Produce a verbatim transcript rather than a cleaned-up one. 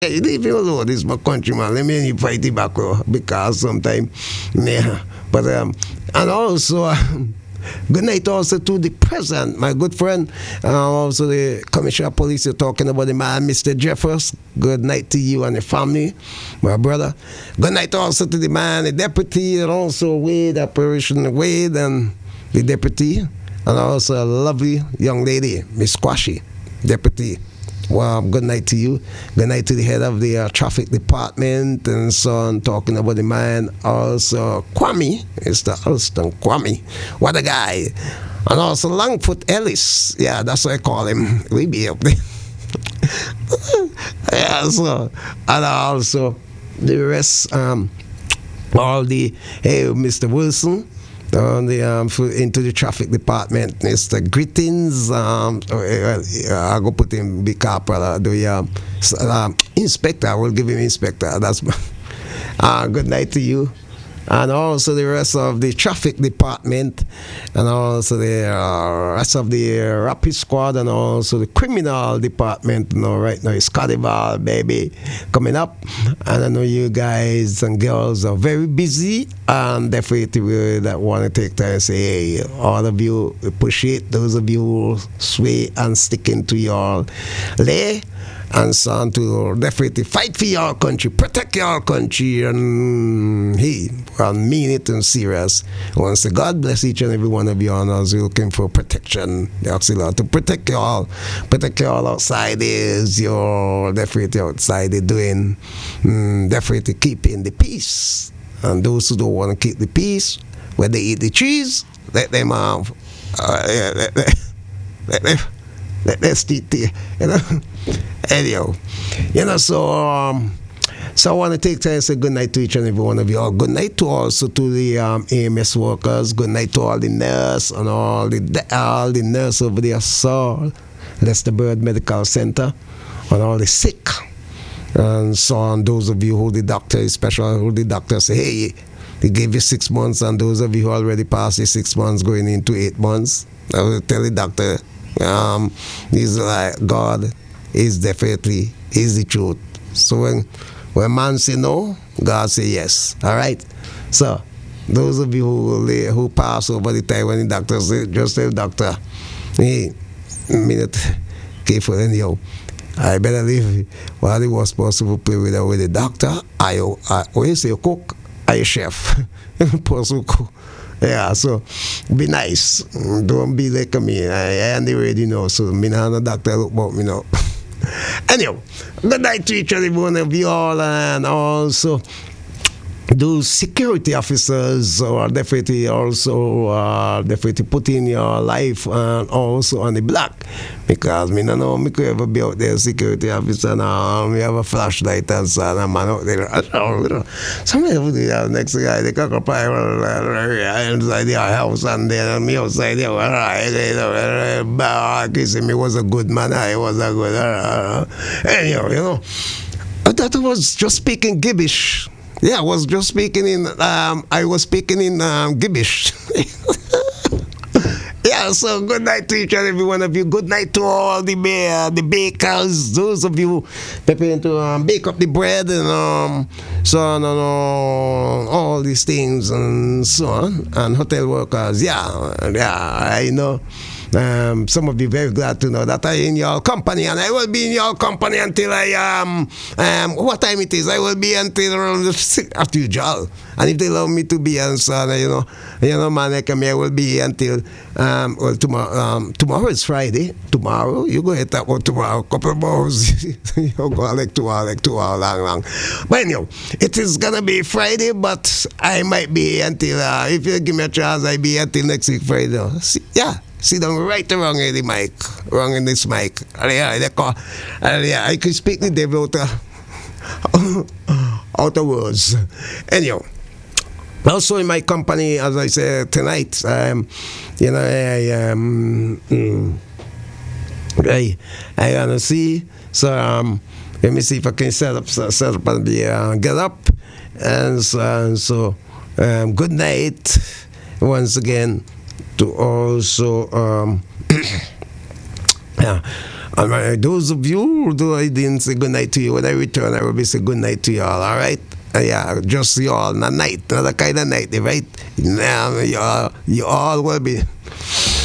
Hey, leave him alone. This is my countryman. Let me fight it back uh, because sometimes, yeah. But um, and also. Uh, Good night also to the president, my good friend, and also the commissioner of police. You're talking about the man, Mister Jeffers. Good night to you and the family, my brother. Good night also to the man, the deputy, and also Wade, Operation Wade, and the deputy, and also a lovely young lady, Miss Quashi, deputy. Well, good night to you. Good night to the head of the uh, traffic department and so on, talking about the man. Also, Kwame, Mister Alston Kwame. What a guy. And also, Longfoot Ellis. Yeah, that's what I call him. We be up there. Yeah, so, and also, the rest, um, all the, hey, Mister Wilson. On the um, into the traffic department, Mister Grittins. Um, I go put him big corporal. The um, um, inspector. I will give him inspector. That's my, uh, good night to you, and also the rest of the traffic department, and also the uh, rest of the uh, rapid squad, and also the criminal department. You know, right now it's carnival, baby, coming up, and I know you guys and girls are very busy, and definitely that want to take time and say, hey, all of you appreciate those of you who sway and stick into your lay. And so on to definitely fight for your country, protect your country, and hey, and mean it and serious. I want to say God bless each and every one of you, and as you're looking for protection, the Lord to protect you all, protect you all outside is you're definitely outside doing, mm, definitely keeping the peace. And those who don't want to keep the peace, when they eat the cheese, let them have, uh, let, let, let, let, let, let's eat the, you know. Anyhow, you know, so um, so I want to take time and say good night to each and every one of you all. Good night to also to the um, A M S workers. Good night to all the nurse and all the all the nurse over there. So Lester Bird Medical Center and all the sick and so on. Those of you who the doctor, especially who the doctor say, hey, they gave you six months, and those of you who already passed the six months going into eight months, I will tell the doctor, um, he's like God. Is definitely is the truth. So when when man say no, God say yes. All right. So those of you who who pass over the time when the doctor say, just tell the doctor, hey, minute, careful anyhow. I better leave while it was possible play with with the doctor. I I always say cook, I chef, possible cook. Yeah, so be nice. Don't be like me. I, I already know. So me not a doctor look about me now. Anyhow, good night to each and every one of you all, and also those security officers are definitely also uh, definitely putting your life and also on the block, because me no know me could ever be out there security officer now. Me have a flashlight and so on, and man out there. Somebody would do that next guy they cock up inside their house, and then me outside there. Alright, kissing me was a good man. I was a good. Uh, anyhow, you know, I thought I was just speaking gibbish. Yeah, I was just speaking in, um, I was speaking in um, Gibbish. Yeah, so good night to each and every one of you. Good night to all the uh, the bakers, those of you preparing to um, bake up the bread and um, so on and on, all these things and so on. And hotel workers, yeah, yeah, I know. Um, some of you very glad to know that I in your company, and I will be in your company until I um um what time it is. I will be until around six as usual. And if they allow me to be and so on, you know, you know, man, I come here, I will be until um well tomorrow. Um, tomorrow is Friday. Tomorrow you go hit that one tomorrow. Couple of hours. You go like two hours, like two hours long, long. But anyway, it is gonna be Friday, but I might be until uh, if you give me a chance, I be until next week Friday. See, yeah. Sit down right wrong in the mic, wrong in this mic. Yeah, they call, yeah, I can speak the devil out of, out of words. Anyhow, also in my company, as I said tonight, um, you know, I um, mm, I I wanna see. So um, let me see if I can set up, set up and be uh, get up, and so, and so um, good night once again. To also um, yeah, And uh, those of you who I didn't say good night to you, when I return, I will be say good night to you all, all right? Uh, yeah, just you all, not night, another kind of night, right? Now, you all, you all will be